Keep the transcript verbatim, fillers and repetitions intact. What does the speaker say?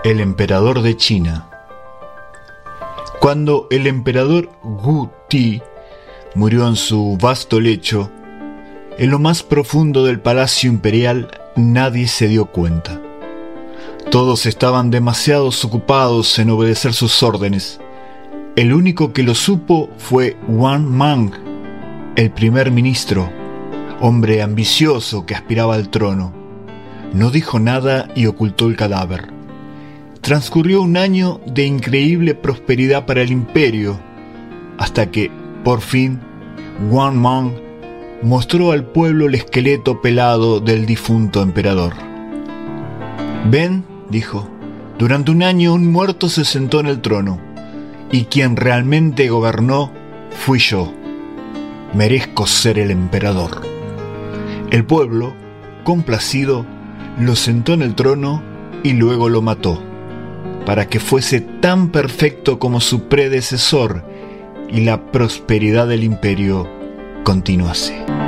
El emperador de China. Cuando el emperador Wu Ti murió en su vasto lecho, en lo más profundo del palacio imperial nadie se dio cuenta. Todos estaban demasiado ocupados en obedecer sus órdenes. El único que lo supo fue Wang Mang, el primer ministro, hombre ambicioso que aspiraba al trono. No dijo nada y ocultó el cadáver. Transcurrió un año de increíble prosperidad para el imperio, hasta que, por fin, Wang Mang mostró al pueblo el esqueleto pelado del difunto emperador. «Ven», dijo, «durante un año un muerto se sentó en el trono, y quien realmente gobernó fui yo. Merezco ser el emperador». El pueblo, complacido, lo sentó en el trono y luego lo mató, para que fuese tan perfecto como su predecesor y la prosperidad del imperio continuase.